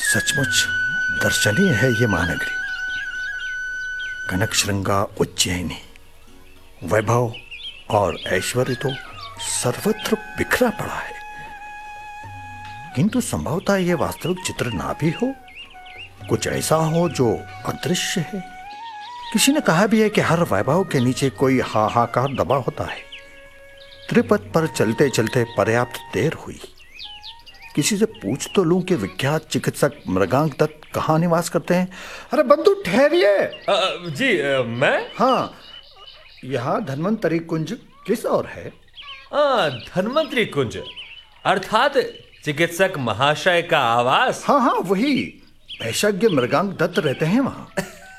सचमुच दर्शनीय है ये महानगरी। कनक श्रृंगा उज्जैनी, वैभव और ऐश्वर्य तो सर्वत्र बिखरा पड़ा है, किंतु संभवतः यह वास्तविक चित्र ना भी हो, कुछ ऐसा हो जो अदृश्य है। किसी ने कहा भी है कि हर वैभव के नीचे कोई हाहाकार दबा होता है। त्रिपथ पर चलते चलते पर्याप्त देर हुई। किसी से पूछ तो लूं कि विख्यात चिकित्सक मृगांक दत्त कहाँ निवास करते हैं। अरे बंधु ठहरिए। जी मैं? हाँ, यहाँ धन्वंतरी कुंज किस ओर है? धन्वंतरी कुंज अर्थात चिकित्सक महाशय का आवास। हाँ हाँ वही, वैशज्ञ मृगांक दत्त रहते हैं वहाँ।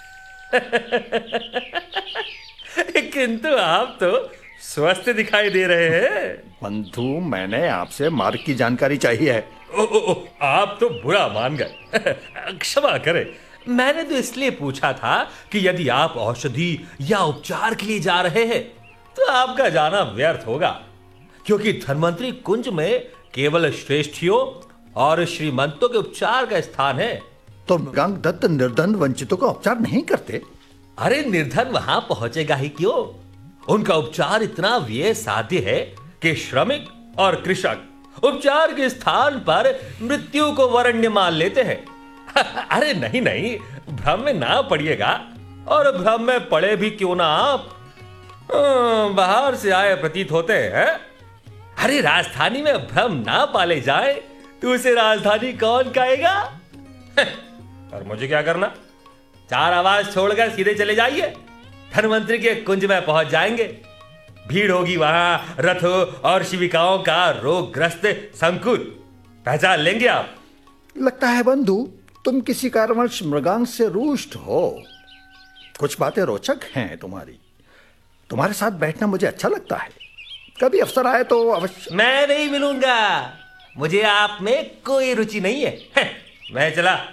किंतु आप तो स्वस्थ दिखाई दे रहे हैं। बंधु, मैंने आपसे मार्ग की जानकारी चाहिए है। आप तो बुरा मान गए। क्षमा करें, मैंने तो इसलिए पूछा था कि यदि आप औषधि या उपचार के लिए जा रहे हैं तो आपका जाना व्यर्थ होगा, क्योंकि धन्वंतरी कुंज में केवल श्रेष्ठियों और श्रीमंतों के उपचार का स्थान है। तो मृगांक दत्त निर्धन वंचितों का उपचार नहीं करते? अरे निर्धन वहां पहुंचेगा ही क्यों? उनका उपचार इतना व्यय साध्य है कि श्रमिक और कृषक उपचार के स्थान पर मृत्यु को वरण्य मान लेते हैं। अरे नहीं नहीं, भ्रम में ना पड़िएगा, और भ्रम में पड़े भी क्यों ना आप, बाहर से आए प्रतीत होते हैं। अरे राजधानी में भ्रम ना पाले जाए तो उसे राजधानी कौन कहेगा? और मुझे क्या करना? चार आवाज छोड़कर सीधे चले जाइए, धन्वंतरी के कुंज में पहुंच जाएंगे। भीड़ होगी वहां, रथ और शिविकाओं का रोगग्रस्त संकुल पहचान लेंगे आप। लगता है बंधु तुम किसी कारणवश मृगांक से रुष्ट हो। कुछ बातें रोचक हैं तुम्हारे साथ बैठना मुझे अच्छा लगता है। कभी अवसर आए तो अवश्य। मैं नहीं मिलूंगा, मुझे आप में कोई रुचि नहीं है। मैं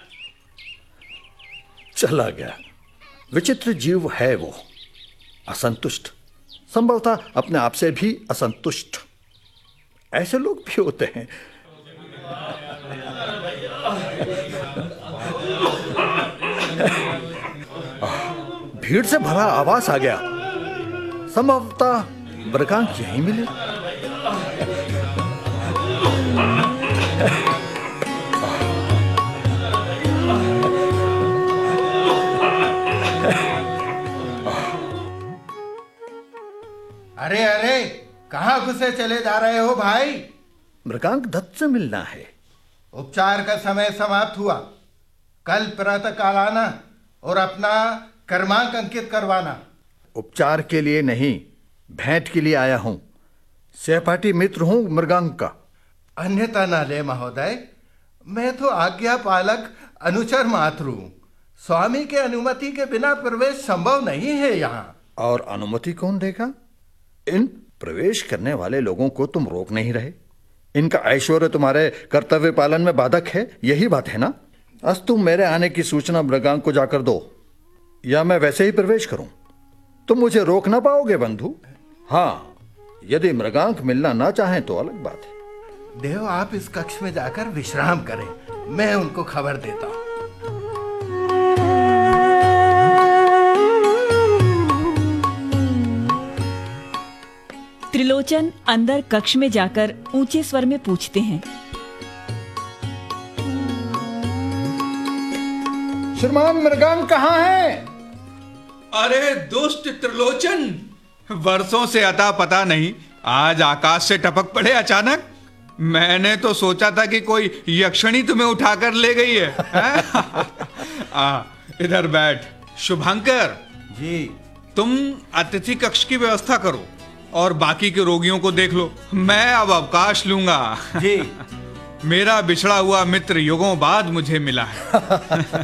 चला गया। विचित्र जीव है वो, असंतुष्ट, संभवतः अपने आप से भी असंतुष्ट। ऐसे लोग भी होते हैं। भीड़ से भरा आवाज आ गया। संभवतः मृगांक यहीं मिले। अरे अरे, कहाँ घुसे चले जा रहे हो भाई? मृगांक दत्त से मिलना है। उपचार का समय समाप्त हुआ। कल प्रातः काल आना और अपना कर्मांक अंकित करवाना। उपचार के लिए नहीं, भेंट के लिए आया हूं। सहपाठी मित्र हूं मृगांक का। अन्यथा न ले महोदय, मैं तो आज्ञा पालक अनुचर मात्र हूं। स्वामी के अनुमति के बिना प्रवेश संभव नहीं है यहाँ। और अनुमति कौन देगा? इन प्रवेश करने वाले लोगों को तुम रोक नहीं रहे। इनका ऐश्वर्य तुम्हारे कर्तव्य पालन में बाधक है, यही बात है ना? अस्तु, मेरे आने की सूचना मृगांक को जाकर दो, या मैं वैसे ही प्रवेश करूं। तुम मुझे रोक ना पाओगे बंधु। हाँ, यदि मृगांक मिलना ना चाहें तो अलग बात है। देव, आप इस कक्ष में जाकर विश्राम करें, मैं उनको खबर देता हूं। त्रिलोचन अंदर कक्ष में जाकर ऊंचे स्वर में पूछते हैं। श्रीमान मृगांक कहाँ है? अरे दुष्ट त्रिलोचन, वर्षों से अता पता नहीं, आज आकाश से टपक पड़े अचानक। मैंने तो सोचा था कि कोई यक्षिणी तुम्हें उठाकर ले गई है, इधर बैठ। शुभंकर जी। तुम अतिथि कक्ष की व्यवस्था करो और बाकी के रोगियों को देख लो। मैं अब अवकाश लूंगा। जी। मेरा बिछड़ा हुआ मित्र युगों बाद मुझे मिला है।